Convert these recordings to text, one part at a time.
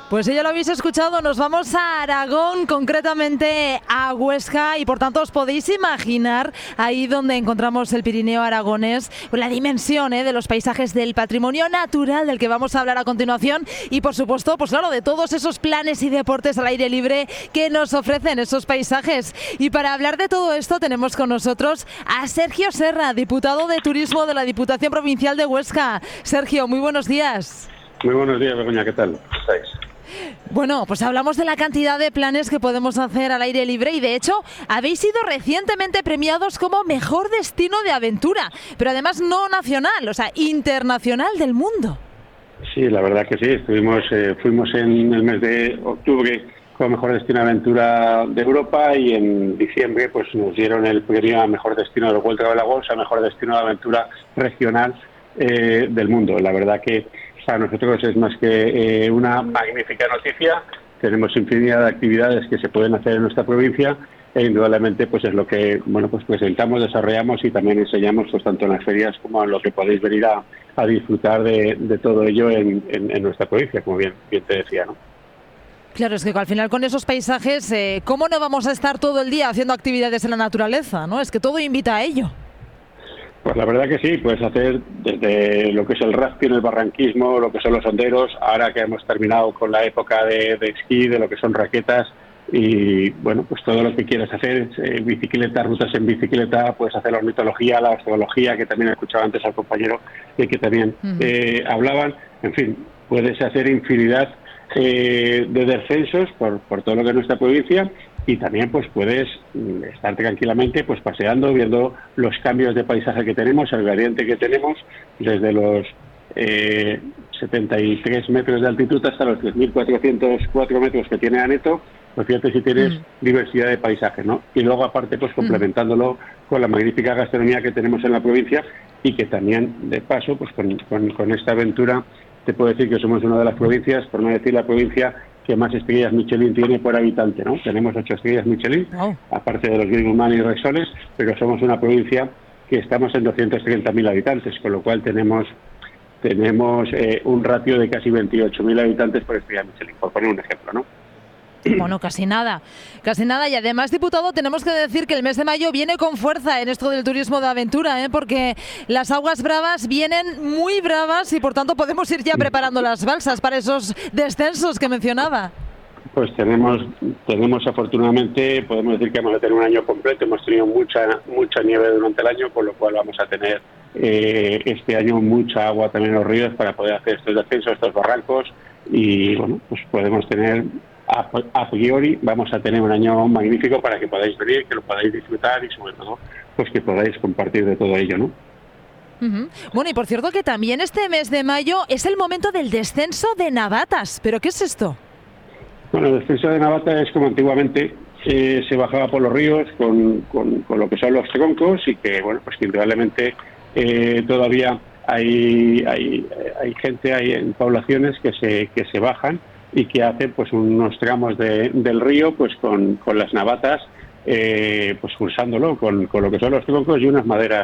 Pues ya lo habéis escuchado, nos vamos a Aragón, concretamente a Huesca, y por tanto os podéis imaginar ahí donde encontramos el Pirineo aragonés, la dimensión de los paisajes, del patrimonio natural del que vamos a hablar a continuación y por supuesto, pues claro, de todos esos planes y deportes al aire libre que nos ofrecen esos paisajes. Y para hablar de todo esto tenemos con nosotros a Sergio Serra, diputado de Turismo de la Diputación Provincial de Huesca. Sergio, muy buenos días. Muy buenos días, Begoña, ¿qué tal? ¿Cómo estáis? Bueno, pues hablamos de la cantidad de planes que podemos hacer al aire libre y de hecho habéis sido recientemente premiados como mejor destino de aventura, pero además no nacional, o sea, internacional del mundo. Sí, la verdad que sí, fuimos en el mes de octubre como mejor destino de aventura de Europa y en diciembre pues nos dieron el premio a mejor destino del World Travel Awards, a mejor destino de aventura regional del mundo. La verdad que para nosotros es más que una magnífica noticia. Tenemos infinidad de actividades que se pueden hacer en nuestra provincia e indudablemente pues es lo que pues presentamos, desarrollamos y también enseñamos pues tanto en las ferias como en lo que podéis venir a disfrutar de todo ello en nuestra provincia, como bien te decía, ¿no? Claro, es que al final con esos paisajes, ¿cómo no vamos a estar todo el día haciendo actividades en la naturaleza, ¿no? Es que todo invita a ello. Pues la verdad que sí, puedes hacer desde lo que es el rafting, el barranquismo, lo que son los senderos, ahora que hemos terminado con la época de esquí, de lo que son raquetas y bueno, pues todo lo que quieras hacer, bicicleta, rutas en bicicleta, puedes hacer la ornitología, la astrología, que también he escuchado antes al compañero que también hablaban, en fin, puedes hacer infinidad de descensos por todo lo que es nuestra provincia. Y también pues puedes estar tranquilamente pues paseando, viendo los cambios de paisaje que tenemos, el gradiente que tenemos, desde los 73 metros de altitud hasta los 3.404 metros que tiene Aneto, pues fíjate si tienes diversidad de paisajes, ¿no? Y luego aparte pues complementándolo con la magnífica gastronomía que tenemos en la provincia y que también de paso pues con esta aventura te puedo decir que somos una de las provincias, por no decir la provincia que más estrellas Michelin tiene por habitante, ¿no? Tenemos 8 estrellas Michelin, aparte de los Greenman y Resoles, pero somos una provincia que estamos en 230.000 habitantes, con lo cual tenemos un ratio de casi 28.000 habitantes por estrella Michelin, por poner un ejemplo, ¿no? Bueno, casi nada. Y además, diputado, tenemos que decir que el mes de mayo viene con fuerza en esto del turismo de aventura, porque las aguas bravas vienen muy bravas y por tanto podemos ir ya preparando las balsas para esos descensos que mencionaba. Pues tenemos afortunadamente, podemos decir que vamos a tener un año completo, hemos tenido mucha nieve durante el año, con lo cual vamos a tener este año mucha agua también en los ríos para poder hacer estos descensos, estos barrancos y bueno, pues podemos tener a priori vamos a tener un año magnífico para que podáis venir, que lo podáis disfrutar y sobre todo pues que podáis compartir de todo ello, ¿no? Bueno, y por cierto que también este mes de mayo es el momento del descenso de Navatas. ¿Pero qué es esto? Bueno, el descenso de Navata es como antiguamente se bajaba por los ríos con lo que son los troncos y que bueno, pues que indudablemente todavía hay gente, hay en poblaciones que se bajan y que hacen pues unos tramos del río pues con las navatas pues cursándolo con lo que son los troncos y unas maderas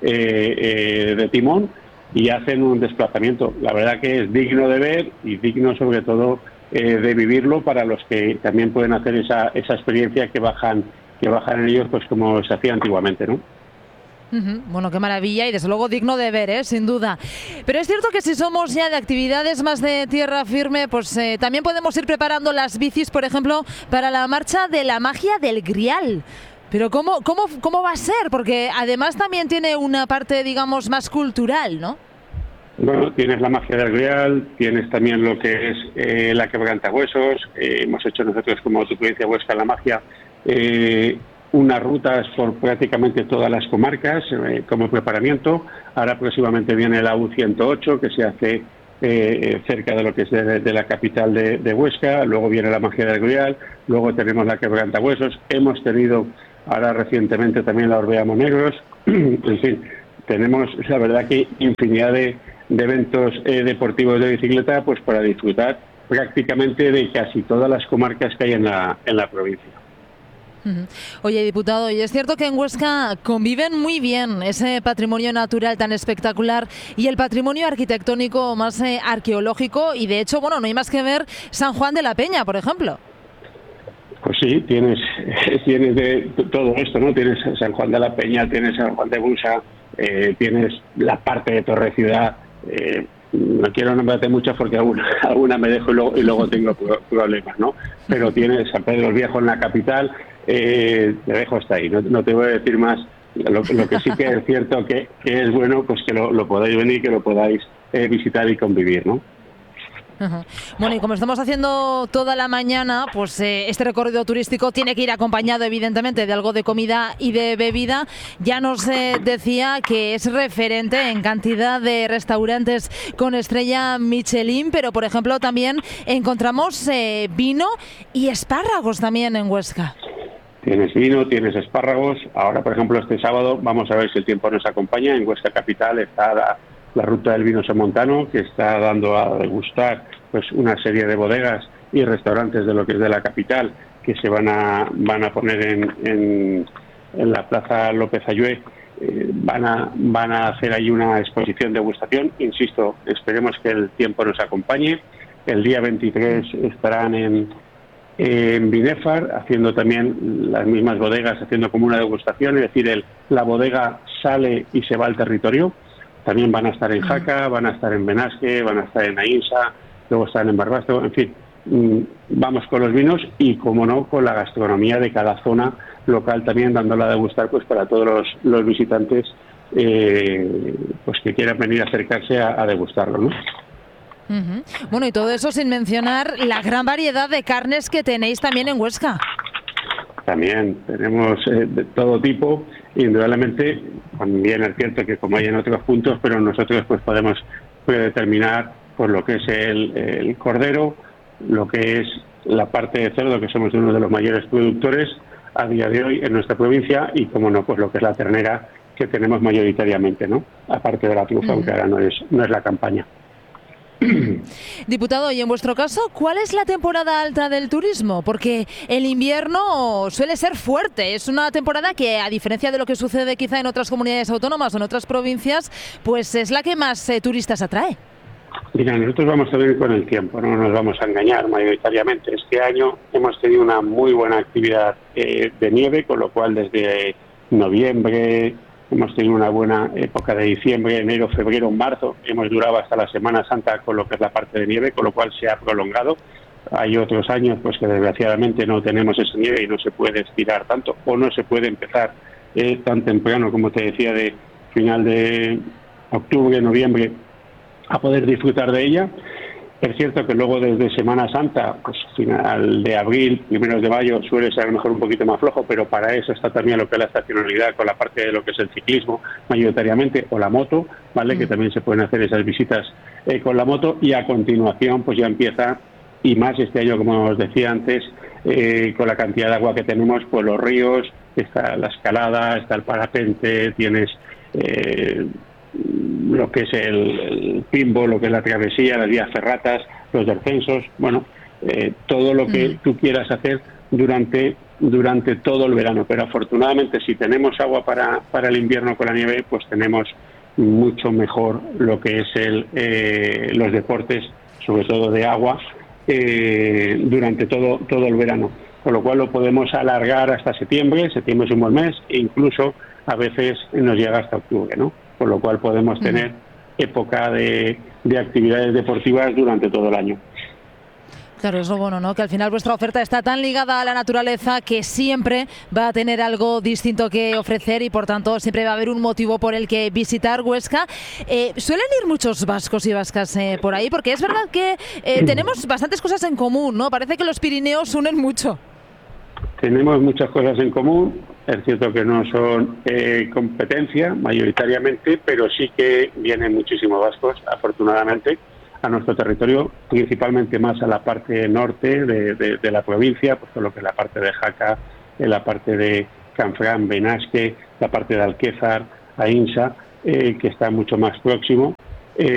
de timón y hacen un desplazamiento. La verdad que es digno de ver y digno sobre todo de vivirlo para los que también pueden hacer esa experiencia que bajan en ellos pues como se hacía antiguamente, ¿no? Bueno, qué maravilla y desde luego digno de ver, sin duda. Pero es cierto que si somos ya de actividades más de tierra firme, pues también podemos ir preparando las bicis, por ejemplo, para la marcha de la magia del Grial. Pero ¿cómo va a ser? Porque además también tiene una parte, digamos, más cultural, ¿no? Bueno, tienes la magia del Grial, tienes también lo que es la quebrantahuesos, hemos hecho nosotros como tu provincia Huesca la magia, unas rutas por prácticamente todas las comarcas como preparamiento. Ahora próximamente viene la U108 que se hace cerca de lo que es de la capital de Huesca, luego viene la magia del Grial, luego tenemos la quebrantahuesos, hemos tenido ahora recientemente también la Orbea Monegros, en fin, tenemos la verdad que infinidad de eventos deportivos de bicicleta pues para disfrutar prácticamente de casi todas las comarcas que hay en la provincia. Ujú. Oye, diputado, y es cierto que en Huesca conviven muy bien ese patrimonio natural tan espectacular y el patrimonio arquitectónico más arqueológico, y de hecho, bueno, no hay más que ver San Juan de la Peña, por ejemplo. Pues sí, tienes de todo esto, ¿no? Tienes San Juan de la Peña, tienes San Juan de Busa, tienes la parte de Torre Ciudad. No quiero nombrarte muchas porque alguna me dejo y luego tengo problemas, ¿no? Pero tienes San Pedro el Viejo en la capital, te dejo hasta ahí, no te voy a decir más. Lo que sí que es cierto que es bueno, pues que lo podáis venir, que lo podáis visitar y convivir, ¿no? Ajá. Bueno, y como estamos haciendo toda la mañana, pues este recorrido turístico tiene que ir acompañado, evidentemente, de algo de comida y de bebida. Ya nos decía que es referente en cantidad de restaurantes con estrella Michelin, pero, por ejemplo, también encontramos vino y espárragos también en Huesca. Tienes vino, tienes espárragos. Ahora, por ejemplo, este sábado vamos a ver si el tiempo nos acompaña. En Huesca Capital está la ruta del vino somontano, que está dando a degustar pues una serie de bodegas y restaurantes de lo que es de la capital, que se van a poner en la Plaza López Ayué. Van a hacer ahí una exposición de degustación. Insisto, esperemos que el tiempo nos acompañe. El día 23 estarán en Binefar, haciendo también las mismas bodegas, haciendo como una degustación, es decir, la bodega sale y se va al territorio. También van a estar en Jaca, van a estar en Benasque, van a estar en Ainsa, luego están en Barbastro, en fin, vamos con los vinos y, como no, con la gastronomía de cada zona local también, dándola a degustar pues para todos los visitantes pues que quieran venir a acercarse a degustarlo, ¿no? Uh-huh. Bueno, y todo eso sin mencionar la gran variedad de carnes que tenéis también en Huesca. También tenemos de todo tipo, indudablemente. También es cierto que, como hay en otros puntos, pero nosotros pues podemos determinar por lo que es el cordero, lo que es la parte de cerdo, que somos uno de los mayores productores a día de hoy en nuestra provincia, y, como no, pues lo que es la ternera, que tenemos mayoritariamente, ¿no? Aparte de la trufa, aunque ahora no es la campaña. Diputado, y en vuestro caso, ¿cuál es la temporada alta del turismo? Porque el invierno suele ser fuerte. Es una temporada que, a diferencia de lo que sucede quizá en otras comunidades autónomas o en otras provincias, pues es la que más turistas atrae. Mira, nosotros vamos a ver con el tiempo, no nos vamos a engañar mayoritariamente. Este año hemos tenido una muy buena actividad de nieve, con lo cual desde noviembre hemos tenido una buena época de diciembre, enero, febrero, marzo. Hemos durado hasta la Semana Santa con lo que es la parte de nieve, con lo cual se ha prolongado. Hay otros años pues que desgraciadamente no tenemos esa nieve y no se puede estirar tanto, o no se puede empezar tan temprano, como te decía, de final de octubre, noviembre, a poder disfrutar de ella. Es cierto que luego, desde Semana Santa, pues final de abril, primeros de mayo, suele ser a lo mejor un poquito más flojo, pero para eso está también lo que es la estacionalidad, con la parte de lo que es el ciclismo mayoritariamente, o la moto, ¿vale? Que también se pueden hacer esas visitas con la moto, y a continuación pues ya empieza, y más este año, como os decía antes, con la cantidad de agua que tenemos, pues los ríos, está la escalada, está el parapente, tienes lo que es el pinball, lo que es la travesía, las vías ferratas, los descensos, bueno, todo lo que tú quieras hacer durante todo el verano. Pero afortunadamente, si tenemos agua para el invierno con la nieve, pues tenemos mucho mejor lo que es los deportes, sobre todo de agua, durante todo el verano. Con lo cual lo podemos alargar hasta septiembre. Septiembre es un buen mes, e incluso a veces nos llega hasta octubre, ¿no? Con lo cual podemos tener época de actividades deportivas durante todo el año. Claro, es lo bueno, ¿no? Que al final vuestra oferta está tan ligada a la naturaleza que siempre va a tener algo distinto que ofrecer, y por tanto siempre va a haber un motivo por el que visitar Huesca. Suelen ir muchos vascos y vascas por ahí, porque es verdad que tenemos bastantes cosas en común, ¿no? Parece que los Pirineos unen mucho. Tenemos muchas cosas en común. Es cierto que no son competencia mayoritariamente, pero sí que vienen muchísimos vascos, afortunadamente, a nuestro territorio, principalmente más a la parte norte de la provincia, pues todo lo que es la parte de Jaca, la parte de Canfrán, Benasque, la parte de Alquézar, Ainsa, que está mucho más próximo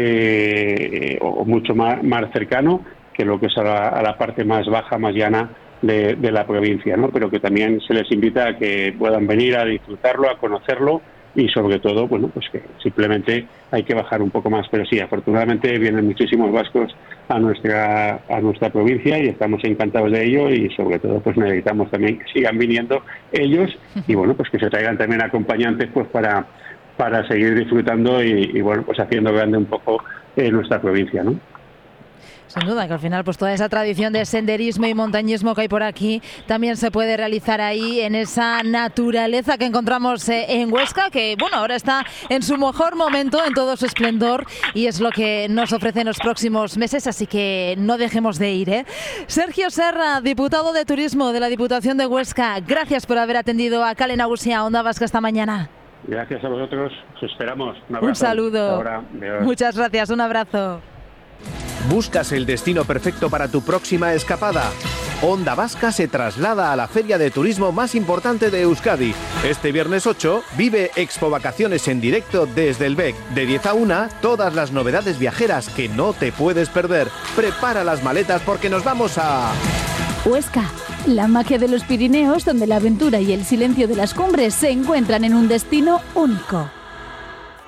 o mucho más cercano que lo que es a la parte más baja, más llana de la provincia, ¿no? Pero que también se les invita a que puedan venir a disfrutarlo, a conocerlo y sobre todo, bueno, pues que simplemente hay que bajar un poco más. Pero sí, afortunadamente vienen muchísimos vascos a nuestra provincia y estamos encantados de ello y sobre todo pues necesitamos también que sigan viniendo ellos y bueno, pues que se traigan también acompañantes pues para seguir disfrutando y bueno, pues haciendo grande un poco nuestra provincia, ¿no? Sin duda que al final pues toda esa tradición de senderismo y montañismo que hay por aquí también se puede realizar ahí en esa naturaleza que encontramos en Huesca, que bueno, ahora está en su mejor momento, en todo su esplendor, y es lo que nos ofrece en los próximos meses, así que no dejemos de ir, ¿eh? Sergio Serra, diputado de Turismo de la Diputación de Huesca, gracias por haber atendido a Kale Nagusia, Onda Vasca, esta mañana. Gracias a vosotros, os esperamos. Un abrazo. Un saludo. Ahora, muchas gracias, un abrazo. ¿Buscas el destino perfecto para tu próxima escapada? Onda Vasca se traslada a la feria de turismo más importante de Euskadi. Este viernes 8 vive Expo Vacaciones en directo desde el BEC. De 10 a 1, todas las novedades viajeras que no te puedes perder. Prepara las maletas porque nos vamos a... Huesca, la magia de los Pirineos, donde la aventura y el silencio de las cumbres se encuentran en un destino único.